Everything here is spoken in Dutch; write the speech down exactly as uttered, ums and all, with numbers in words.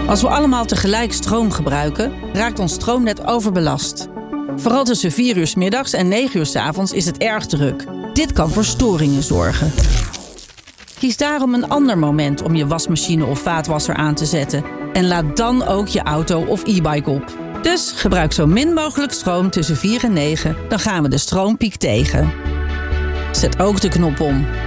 Als we allemaal tegelijk stroom gebruiken, raakt ons stroomnet overbelast. Vooral tussen vier uur 's middags en negen uur 's avonds is het erg druk. Dit kan voor storingen zorgen. Kies daarom een ander moment om je wasmachine of vaatwasser aan te zetten. En laad dan ook je auto of e-bike op. Dus gebruik zo min mogelijk stroom tussen vier en negen, dan gaan we de stroompiek tegen. Zet ook de knop om.